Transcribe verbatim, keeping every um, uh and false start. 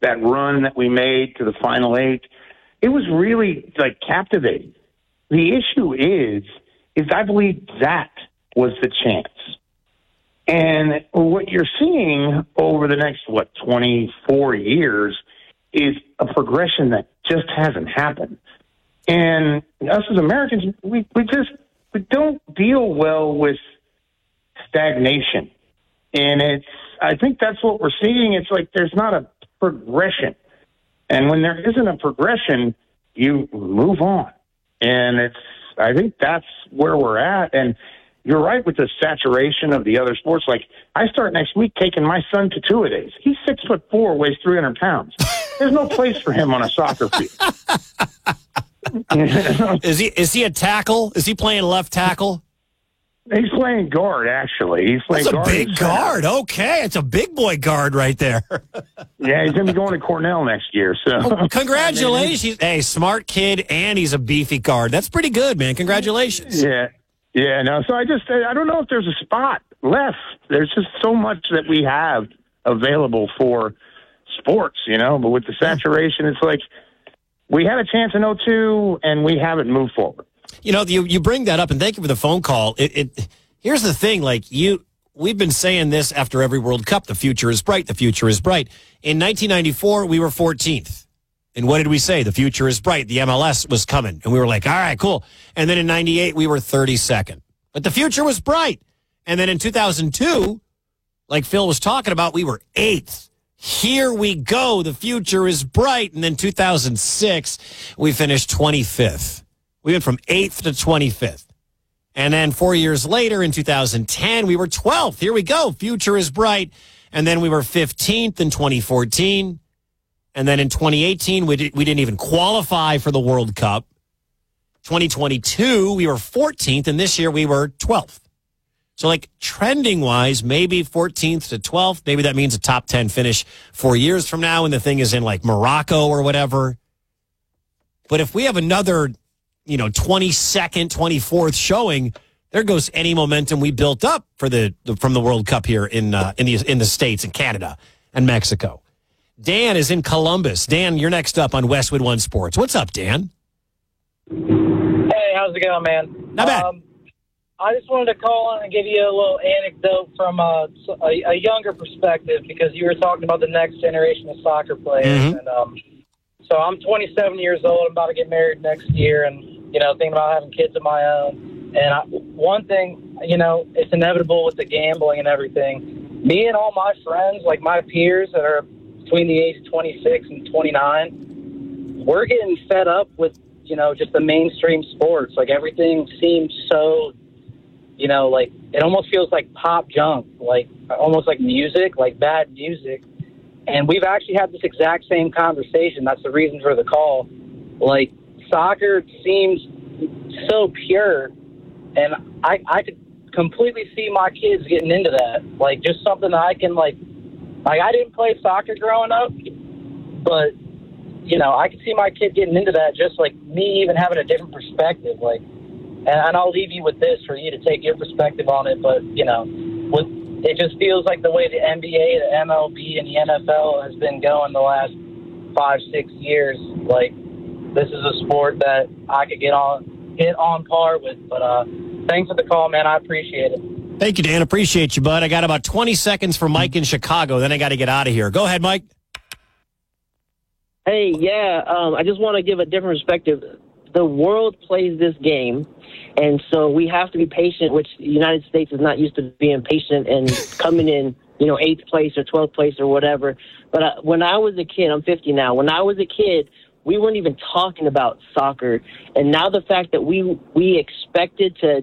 that run that we made to the Final Eight, it was really, like, captivating. The issue is, is I believe that was the chance. And what you're seeing over the next, what, twenty-four years is a progression that just hasn't happened. And us as Americans, we, we just we don't deal well with stagnation. And it's, I think that's what we're seeing. It's like there's not a progression. And when there isn't a progression, you move on. And it's, I think that's where we're at. And you're right with the saturation of the other sports. Like, I start next week taking my son to two-a-days. He's six foot four, weighs three hundred pounds. There's no place for him on a soccer field. Is he is he a tackle? Is he playing left tackle? He's playing guard, actually. He's playing That's a guard. big guard. Okay, it's a big boy guard right there. Yeah, he's going to be going to Cornell next year. So, oh, congratulations. Hey, smart kid, and he's a beefy guard. That's pretty good, man. Congratulations. Yeah. Yeah, no, so I just, I don't know if there's a spot left. There's just so much that we have available for sports, you know, but with the saturation, it's like we had a chance in oh two and we haven't moved forward. You know, you, you bring that up, and thank you for the phone call. It, it here's the thing, like you, we've been saying this after every World Cup, the future is bright, the future is bright. In nineteen ninety-four, we were fourteenth. And what did we say? The future is bright. The M L S was coming. And we were like, all right, cool. And then in ninety-eight, we were thirty-second. But the future was bright. And then in two thousand two, like Phil was talking about, we were eighth. Here we go. The future is bright. And then two thousand six, we finished twenty-fifth. We went from eighth to twenty-fifth. And then four years later, in two thousand ten, we were twelfth. Here we go. Future is bright. And then we were fifteenth in twenty fourteen. And then in twenty eighteen, we, did, we didn't even qualify for the World Cup. twenty twenty-two, we were fourteenth, and this year we were twelfth. So, like, trending-wise, maybe fourteenth to twelfth. Maybe that means a top ten finish four years from now, and the thing is in, like, Morocco or whatever. But if we have another, you know, twenty-second, twenty-fourth showing, there goes any momentum we built up for the, the from the World Cup here in uh, in the in the States and Canada and Mexico. Dan is in Columbus. Dan, you're next up on Westwood One Sports. What's up, Dan? Hey, how's it going, man? Not bad. Um, I just wanted to call in and give you a little anecdote from a, a, a younger perspective, because you were talking about the next generation of soccer players. Mm-hmm. And um, so I'm twenty-seven years old. I'm about to get married next year, and, you know, thinking about having kids of my own. And I, one thing, you know, it's inevitable with the gambling and everything. Me and all my friends, like my peers that are between the age of twenty-six and twenty-nine, we're getting fed up with, you know, just the mainstream sports. Like, everything seems so, you know, like, it almost feels like pop junk, like almost like music, like bad music. And we've actually had this exact same conversation. That's the reason for the call. Like, soccer seems so pure, and I, I could completely see my kids getting into that. Like, just something that I can, like, Like, I didn't play soccer growing up, but, you know, I could see my kid getting into that, just like me even having a different perspective. Like, and, and I'll leave you with this for you to take your perspective on it. But, you know, with, it just feels like the way the N B A, the M L B, and the N F L has been going the last five, six years. Like, this is a sport that I could get on, get on par with. But uh, thanks for the call, man. I appreciate it. Thank you, Dan. Appreciate you, bud. I got about twenty seconds for Mike in Chicago. Then I got to get out of here. Go ahead, Mike. Hey, yeah, um, I just want to give a different perspective. The world plays this game, and so we have to be patient, which the United States is not used to being patient and coming in, you know, eighth place or twelfth place or whatever. But uh, when I was a kid, I'm fifty now, when I was a kid, we weren't even talking about soccer. And now the fact that we we expected to